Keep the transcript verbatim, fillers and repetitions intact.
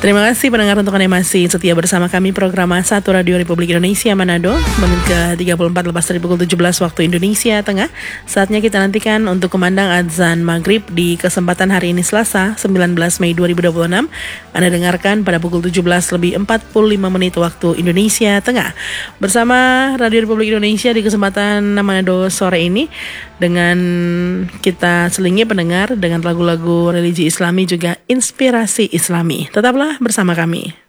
Terima kasih pendengar untuk Anda masih setia bersama kami program satu Radio Republik Indonesia Manado. Menit ke tiga puluh empat lepas dari pukul tujuh belas waktu Indonesia Tengah. Saatnya kita nantikan untuk kumandang azan maghrib di kesempatan hari ini Selasa sembilan belas Mei dua ribu dua puluh enam. Anda dengarkan pada pukul tujuh belas lebih empat puluh lima menit waktu Indonesia Tengah. Bersama Radio Republik Indonesia di kesempatan Manado sore ini, dengan kita selingi pendengar dengan lagu-lagu religi Islami juga inspirasi Islami. Tetaplah bersama kami.